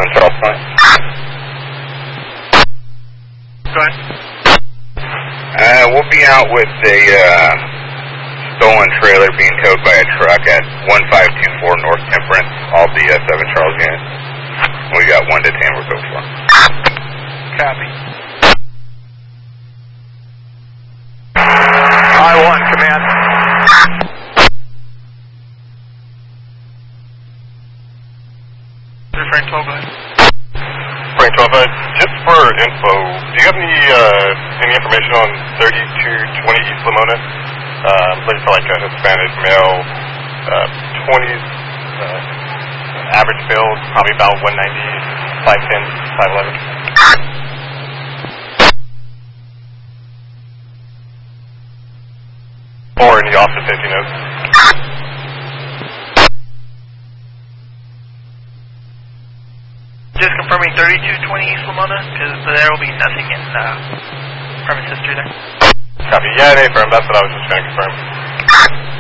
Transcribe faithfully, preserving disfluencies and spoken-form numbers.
seven Charles Point. Go ahead. Uh, we'll be out with a uh, stolen trailer being towed by a truck at one five two four North Temperance, all the uh, seven Charles units. We got one to ten we're go for. Copy. I one, command. Frank twelve, go ahead. Frank twelve, uh, just for info, do you have any uh, any information on thirty-two twenty East Lamona? Uh, looking for like a Hispanic male, uh, twenties, uh, average build, probably about one ninety, five ten, five eleven. Or any officer safety notes. Just confirming thirty-two twenty East Lamona, because there will be nothing in uh, premise history there. Copy. Yeah, it ain't firm. That's what I was just trying to confirm.